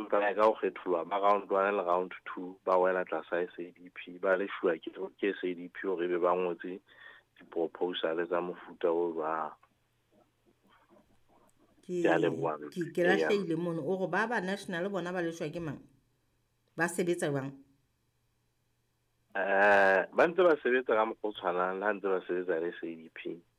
empa ka o kgetholwa ba round 1 le round 2 ba wela tlasa SADP ba le shua ke SADP hore be ba ngotse di-proposal tsa mofuta o ba ke lahlehile mono o go ba national bona ba le shwa ke mang ba sebetsa bang ba ntse ba sebetsa ka mokgwa o tshwanang le ha ntse ba sebetsa le SADP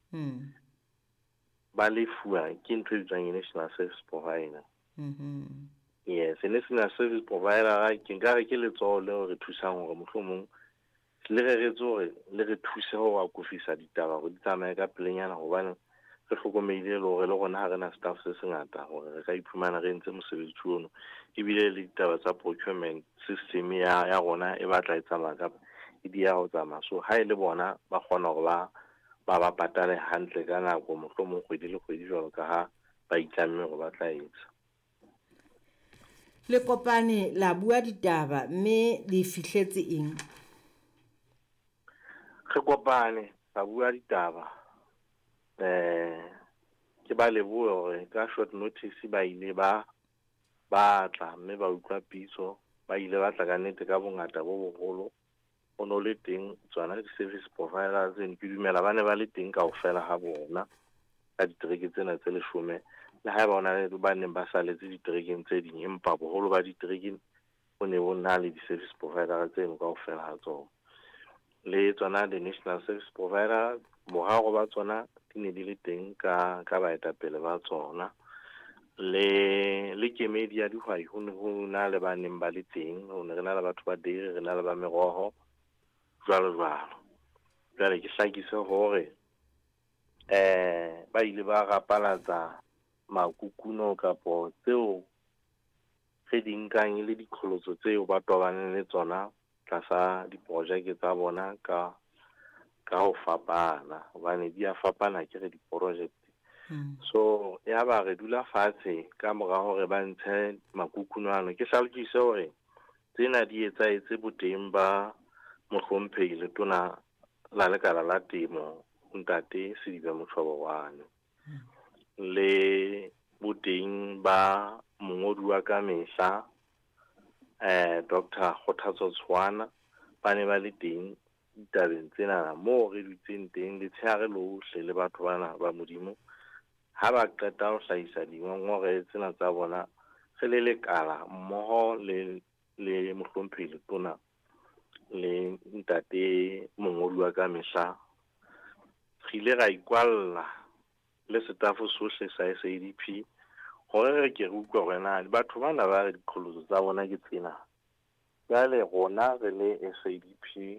ba lefuwa ke ntho e bitswang national service provider. Yes, national service provider ke nkare ke letsoho leo re thusang hore mohlomong le re hore le re thuse ho akofisa ditaba hore di tsamaye ka pelenyana hobane re hlokomehile le hore le rona ha re na staff se sengata hore re ka iphumana re entse mosebetsi ono ebile le ditaba tsa procurement system ya rona e batla e tsamaya ka e dia ho tsamaya. So ha ile bona ba kgona hore ba patale hantle ka nako mohlomong kgwedi le kgwedi jwalo ka ha ba itlamme hore ba tla etsa. Le kopane la bua ditaba mme le fihletse eng? Re kopane la bua ditaba ke ba lebohe hore ka short notice ba ile ba tla mme ba utlwa pitso ba ile ba tla ka nnete ka bongata bo bogolo o no le teng tswana di-service providers ke dumela ba ne ba le teng kaofela ha bona ka ditereke tsena tse 10 le ha ba ona le ba neng ba saletse diterekeng tse ding empa boholo ba ditereke o ne bo na le di-service providers tseno kaofela ha tsona le tsona the national service provider moraro ba tsona di ne di le teng ka baetapele ba tsona le kemedi ya dihwai ho na le ba neng ba le teng ho ne re na le batho ba dairy re na le ba meroho jwalo jwale ke hlakise hore ba ile ba rapalatsa makukuno kapo tseo re di nkang le dikholotso tseo ba tobaneng le tsona tlasa diprojeke tsa bona ka ho fapana hobane di a fapana ke re diprojekte. So ya ba re dula fatshe ka mora hore ba ntshe makukuno ano ke hlalokise hore tsena di etse boteng ba mohlomphehi le tona la lekala la temo ntate Sidibe Motshwabowane le boteng ba mongodi wa ka mehla Dr. Kgothatso Tshwana ba ne ba le teng ditabeng tsena moo re dutseng teng letshehare lohle le batho bana ba modimo ha ba qeta ho hlahisa dingongore tsena tsa bona re le lekala mmoho le mohlomphehi le tona le ntate mongodi wa ka mehla re ile ra ikwalla le setafo sohle sa SADP hore re ke re utlwa hore na batho bana ba re dikholoso tsa bona ke tsena jwale rona re le SADP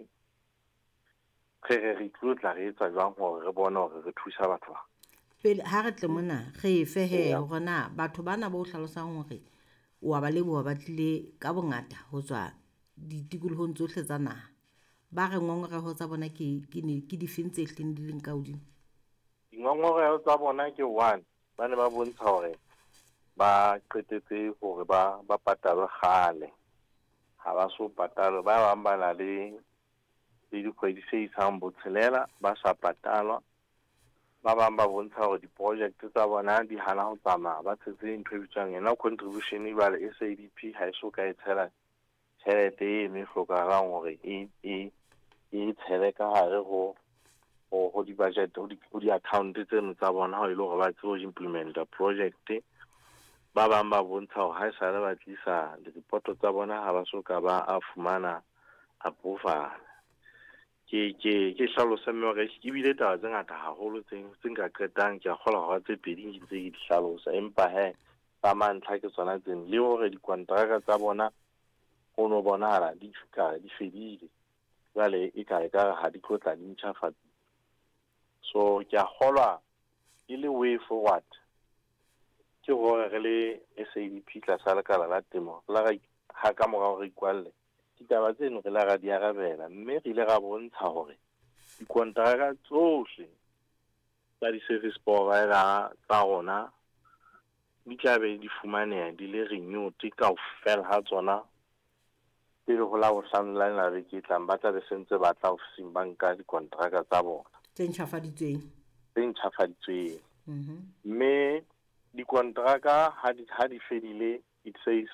re tla re etsa jwang hore re bone hore re thusa batho ba pele ha re tle mona re efe hore na batho bana ba o hlalosang hore wa ba leboha ba tlile ka bongata ho tswa ditikolohong tsohle tsa naha ba re ngongoreho tsa bona ke difeng tse hleng di leng ka hodimo dingongoreho tsa bona ke 1 ba ne ba bontsha hore ba qetetse hore ba patalwe kgale ha ba so patalwe ba bang ba na le dikgwedi se isang botshelela ba sa patalwa ba bang ba bontsha hore di-project tsa bona di hana ho tsamaya ba tsetse ntho e bitswang yena contribution jwale SADP ha e so ka e tshela tjhelete e eme hlokahalang hore e tshele ka hare ho di-budget ho di-account tseno tsa bona ho ile hore ba tsebe ho implementa project ba bang ba bontsha hore ha e sale ba tlisa di-report tsa bona ha ba so ka ba a fumana approval ke hlalosa mme hore ke bile taba tse ngata haholo tse nka qetang ke a kgola hore tse pedi ke tse di hlalosa empa ba mantlha ke tsona tseno le hore dikontraka tsa bona ho no bonahala di fedile jwale e ka ha di tlotla di ntjhafatsa so ke a kgolwa e le way forward ke hore re le SADP tlasa lekala la temo ha ka morao re ikwalle ditaba tseno re la ra di arabela mme re ile ra bontsha hore dikontraka tsohle tsa di-service provider tsa rona di tla be di fumaneha di le renewed kaofela ha tsona pele ho la bohlano la re ke tlang ba tla be sentse ba tla ofising banka dikontraka tsa bona tse ntjhafaditsweng mme dikontraka ha di fedile it says